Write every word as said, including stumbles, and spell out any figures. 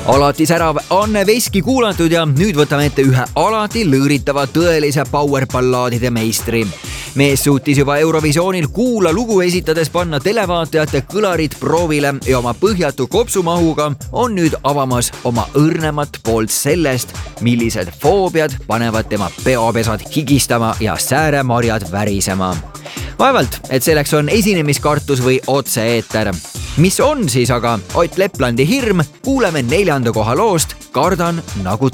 alati särav Anne Veski kuulatud ja nüüd võtame ette ühe alati lõõritava tõelise powerballaadide meistri. Mees suutis juba Eurovisioonil kuula lugu esitades panna televaatajate kõlarid proovile ja oma põhjatu kopsumahuga on nüüd avamas oma õrnemat poolt sellest, millised foobiad panevad tema peopesad higistama ja sääremarjad värisema. Vaevalt, et selleks on esinemiskartus või otse-eeter. Mis on siis aga Ott Leplandi hirm, kuuleme neljanda koha loost Kardan nagu